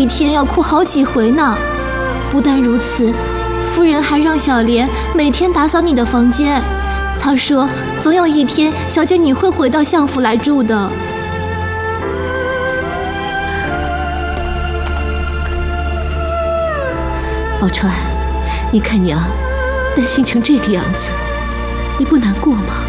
一天要哭好几回呢。不但如此，夫人还让小莲每天打扫你的房间。她说，总有一天，小姐你会回到相府来住的。 宝钏，你看娘担心成这个样子，你不难过吗？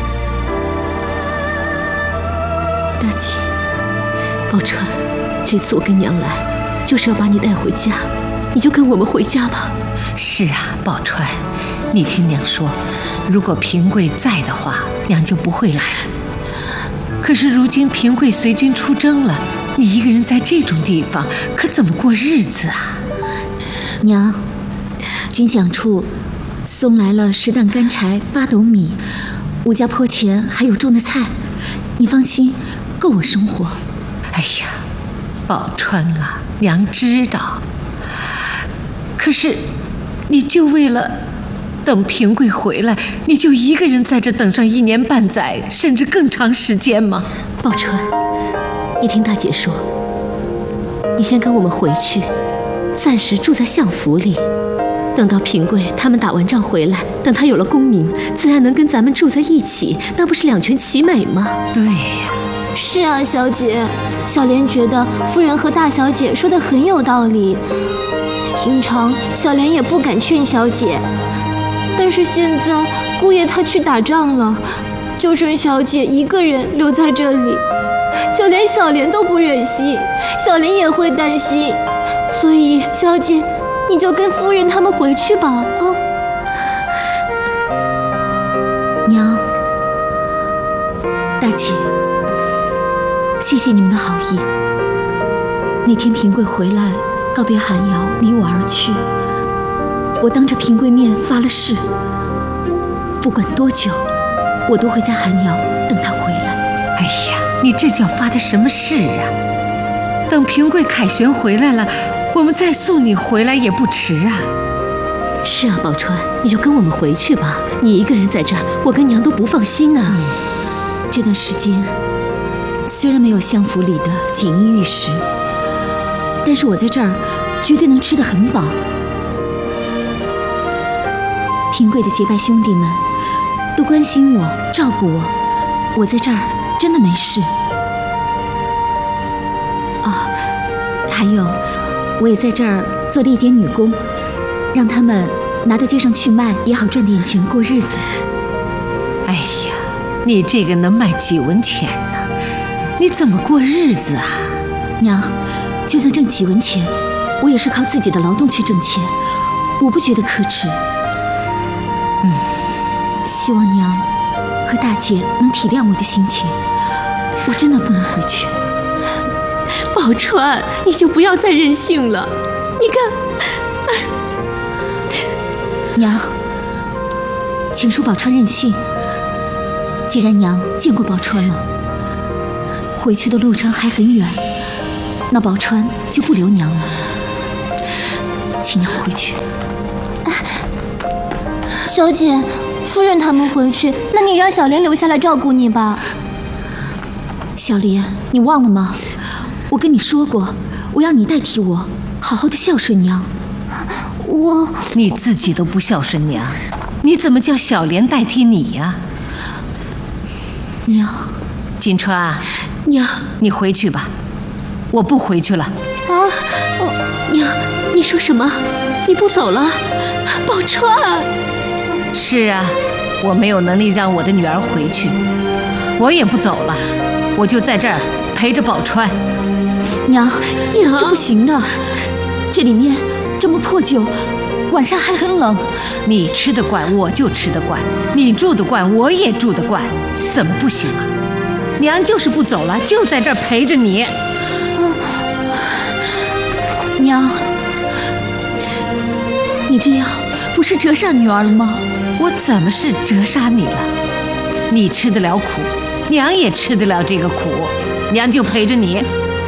大姐，宝钏，这次我跟娘来，就是要把你带回家，你就跟我们回家吧。 是啊，宝钏，你听娘说，如果平贵在的话，娘就不会来了。可是如今平贵随军出征了，你一个人在这种地方，可怎么过日子啊？ 娘，军饷处送来了10担干柴、8斗米，5家坡前还有种的菜，你放心，够我生活。 哎呀，宝钏啊，娘知道。可是，你就为了等平贵回来，你就一个人在这等上1年半载，甚至更长时间吗？ 宝钏，你听大姐说，你先跟我们回去，暂时住在相府里。等到平贵他们打完仗回来，等他有了功名，自然能跟咱们住在一起，那不是两全其美吗？ 对呀。 是啊，小姐，小莲觉得夫人和大小姐说的很有道理。平常小莲也不敢劝小姐，但是现在姑爷他去打仗了，就剩小姐一个人留在这里，就连小莲都不忍心，小莲也会担心，所以小姐你就跟夫人他们回去吧。啊， 娘，大姐，谢谢你们的好意。那天平贵回来告别寒窑，离我而去，我当着平贵面发了誓，不管多久，我都会在寒窑等他回来。 哎呀，你这叫发的什么誓啊？等平贵凯旋回来了，我们再送你回来也不迟啊。 是啊，宝钏，你就跟我们回去吧。你一个人在这儿，我跟娘都不放心呢。这段时间虽然没有相府里的锦衣玉食，但是我在这儿绝对能吃得很饱。平贵的结拜兄弟们都关心我，照顾我，我在这儿真的没事。啊，还有，我也在这儿做了一点女工，让他们拿到街上去卖，也好赚点钱过日子。 哎呀，你这个能卖几文钱呢？你怎么过日子啊？ 娘，就算挣几文钱，我也是靠自己的劳动去挣钱，我不觉得可耻。希望娘和大姐能体谅我的心情，我真的不能回去。宝钏，你就不要再任性了，你看，娘，请恕宝钏任性。既然娘见过宝钏了，回去的路程还很远，那宝钏就不留娘了，请娘回去。 小姐，夫人他们回去，那你让小莲留下来照顾你吧。 小莲，你忘了吗？我跟你说过，我要你代替我，好好的孝顺娘。 你自己都不孝顺娘，你怎么叫小莲代替你呀？ 娘， 金钏， 娘， 你回去吧，我不回去了。 啊， 娘，你说什么？你不走了？宝钏。 是啊，我没有能力让我的女儿回去，我也不走了，我就在这儿陪着宝钏。 娘，这不行的，这里面这么破旧，晚上还很冷。 你吃得惯我就吃得惯，你住得惯我也住得惯，怎么不行啊？娘就是不走了，就在这儿陪着你。 娘，你这样不是折煞女儿了吗？ 我怎么是折煞你了？你吃得了苦，娘也吃得了这个苦，娘就陪着你。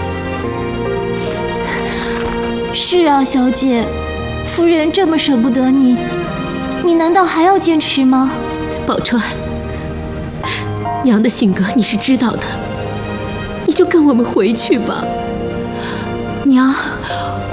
是啊，小姐，夫人这么舍不得你，你难道还要坚持吗？ 宝钏，娘的性格你是知道的，你就跟我们回去吧。娘，